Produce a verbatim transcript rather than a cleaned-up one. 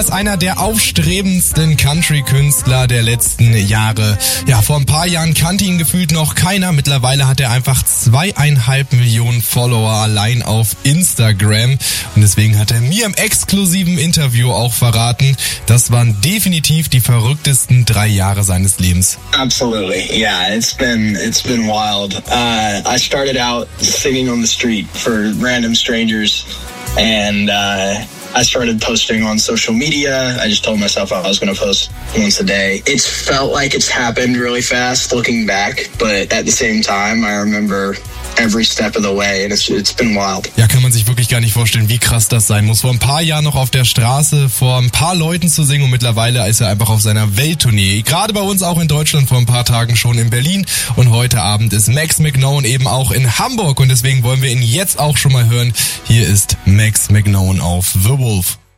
ist einer der aufstrebendsten Country-Künstler der letzten Jahre. Ja, vor ein paar Jahren kannte ihn gefühlt noch keiner. Mittlerweile hat er einfach zweieinhalb Millionen Follower allein auf Instagram. Und deswegen hat er mir im exklusiven Interview auch verraten, das waren definitiv die verrücktesten drei Jahre seines Lebens. Absolutely, yeah. It's been it's been wild. Uh, I started out singing on the street for random strangers, and uh, I started posting on social media. I just told myself I was going to post once a day. It's felt like it's happened really fast looking back, but at the same time, I remember every step of the way, and it's, it's been wild. Ja, kann man sich wirklich gar nicht vorstellen, wie krass das sein muss. Vor ein paar Jahren noch auf der Straße vor ein paar Leuten zu singen und mittlerweile ist er einfach auf seiner Welttournee. Gerade bei uns auch in Deutschland, vor ein paar Tagen schon in Berlin und heute Abend ist Max McKnown eben auch in Hamburg und deswegen wollen wir ihn jetzt auch schon mal hören. Hier ist Max McKnown auf The Wolf.